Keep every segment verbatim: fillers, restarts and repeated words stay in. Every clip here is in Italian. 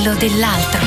bello dell'altro.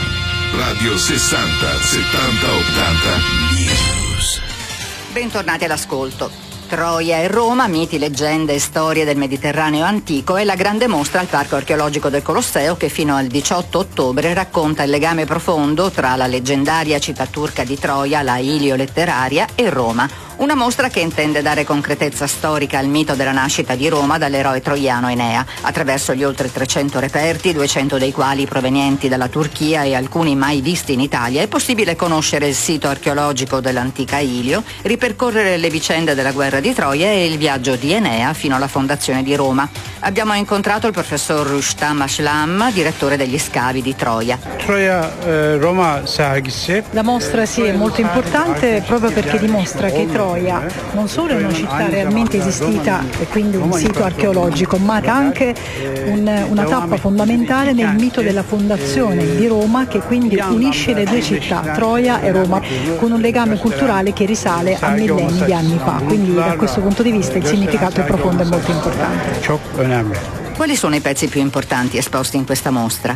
Radio sessanta settanta ottanta News. Bentornati all'ascolto. Troia e Roma, miti, leggende e storie del Mediterraneo antico, è la grande mostra al Parco Archeologico del Colosseo che fino al diciotto ottobre racconta il legame profondo tra la leggendaria città turca di Troia, la Ilio letteraria, e Roma. Una mostra che intende dare concretezza storica al mito della nascita di Roma dall'eroe troiano Enea. Attraverso gli oltre trecento reperti, duecento dei quali provenienti dalla Turchia e alcuni mai visti in Italia, è possibile conoscere il sito archeologico dell'antica Ilio, ripercorrere le vicende della guerra di Troia e il viaggio di Enea fino alla fondazione di Roma. Abbiamo incontrato il professor Rustam Ashlam, direttore degli scavi di Troia. Troia eh, Roma sergisi. La mostra sì è molto importante proprio perché dimostra che Troia non solo è una città realmente esistita e quindi un sito archeologico, ma anche un, una tappa fondamentale nel mito della fondazione di Roma, che quindi unisce le due città, Troia e Roma, con un legame culturale che risale a millenni di anni fa. Quindi da questo punto di vista il significato è profondo e molto importante. Quali sono i pezzi più importanti esposti in questa mostra?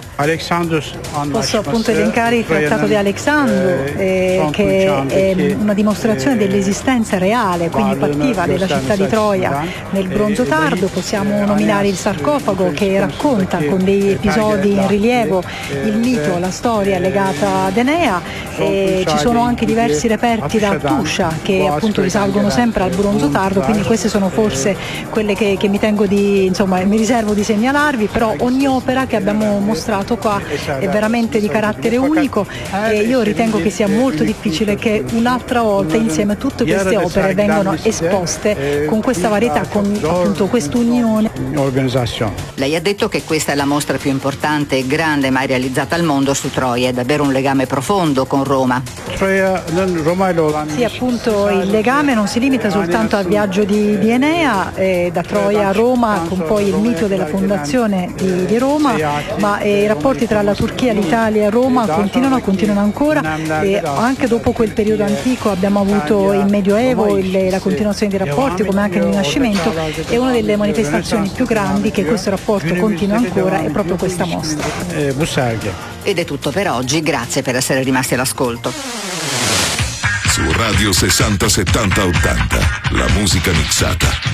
Posso appunto elencare il trattato di Alexandro, eh, che è una dimostrazione dell'esistenza reale, quindi fattiva, della città di Troia nel bronzo tardo. Possiamo nominare il sarcofago, che racconta con degli episodi in rilievo il mito, la storia legata ad Enea. E ci sono anche diversi reperti da Tuscia che appunto risalgono sempre al bronzo tardo, quindi queste sono forse quelle che, che mi tengo di, insomma, mi riservo di segnalarvi, però ogni opera che abbiamo mostrato qua è veramente di carattere unico e io ritengo che sia molto difficile che un'altra volta insieme tutte queste opere vengano esposte con questa varietà, con appunto quest'unione. Lei ha detto che questa è la mostra più importante e grande mai realizzata al mondo su Troia, è davvero un legame profondo con Roma. Sì, appunto il legame non si limita soltanto al viaggio di, di Enea eh, da Troia a Roma, con poi il mito della fondazione di, di Roma, ma eh, i rapporti tra la Turchia, l'Italia e Roma continuano, continuano ancora e anche dopo quel periodo antico abbiamo avuto il Medioevo, il, la continuazione dei rapporti come anche il Rinascimento, e una delle manifestazioni più grandi che questo rapporto continua ancora è proprio questa mostra. Ed è tutto per oggi, grazie per essere rimasti all'ascolto. Su Radio sessanta settanta ottanta, la musica mixata